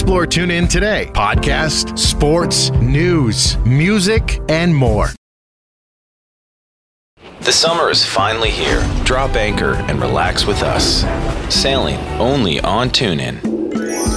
Explore TuneIn today. Podcast, sports, news, music, and more. The summer is finally here. Drop anchor and relax with us. Sailing only on TuneIn.